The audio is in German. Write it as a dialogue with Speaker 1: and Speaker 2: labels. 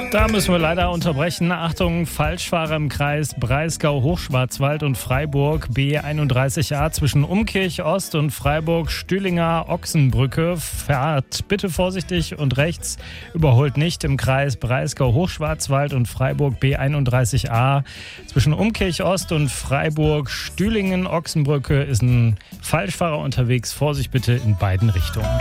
Speaker 1: Da müssen wir leider unterbrechen. Achtung, Falschfahrer im Kreis Breisgau-Hochschwarzwald und Freiburg B31a zwischen Umkirch Ost und Freiburg-Stühlinger-Ochsenbrücke. Fahrt bitte vorsichtig und rechts, überholt nicht im Kreis Breisgau-Hochschwarzwald und Freiburg B31a. Zwischen Umkirch Ost und Freiburg-Stühlingen-Ochsenbrücke ist ein Falschfahrer unterwegs. Vorsicht bitte in beiden Richtungen.